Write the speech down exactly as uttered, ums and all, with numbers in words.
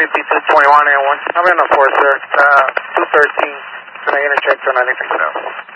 fifty-two twenty-one and one. I'm in a four, sir. Uh, two thirteen. Can I intercheck to ninety-three south?